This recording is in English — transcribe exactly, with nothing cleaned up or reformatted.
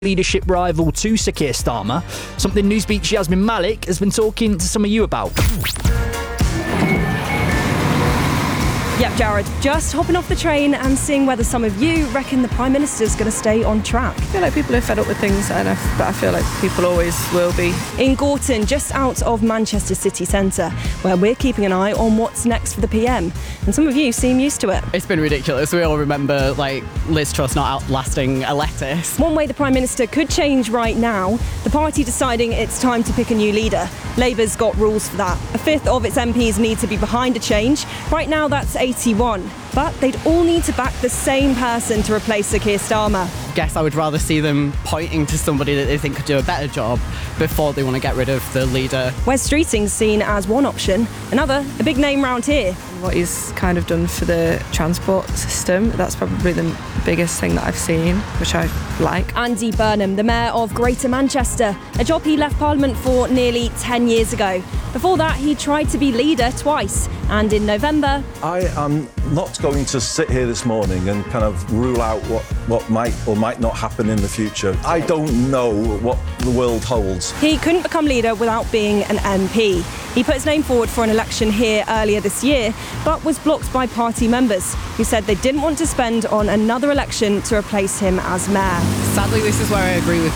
leadership rival to Sir Keir Starmer, something Newsbeat's Yasmin Malik has been talking to some of you about. Yep, Jared, just hopping off the train and seeing whether some of you reckon the Prime Minister's going to stay on track. I feel like people are fed up with things, and I, but I feel like people always will be. In Gorton, just out of Manchester city centre, where we're keeping an eye on what's next for the P M. And some of you seem used to it. It's been ridiculous. We all remember, like, Liz Truss not outlasting a lettuce. One way the Prime Minister could change right now, the party deciding it's time to pick a new leader. Labour's got rules for that. A fifth of its M Ps need to be behind a change. Right now, that's eighty-one. But they'd all need to back the same person to replace Sir Keir Starmer. Guess I would rather see them pointing to somebody that they think could do a better job before they want to get rid of the leader. Wes Streeting's seen as one option. Another, a big name round here. What he's kind of done for the transport system, that's probably the biggest thing that I've seen, which I like. Andy Burnham, the Mayor of Greater Manchester, a job he left Parliament for nearly ten years ago. Before that, he tried to be leader twice, and in November... I am not going to sit here this morning and kind of rule out what, what might or might not happen in the future. I don't know what the world holds. He couldn't become leader without being an M P. He put his name forward for an election here earlier this year, but was blocked by party members who said they didn't want to spend on another election to replace him as mayor. Sadly, this is where I agree with